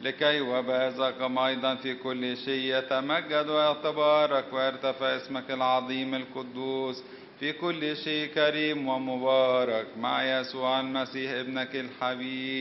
لكي وبازكم أيضا في كل شيء يتمجد ويتبارك ويرتفع اسمك العظيم القدوس في كل شيء كريم ومبارك مع يسوع المسيح ابنك الحبيب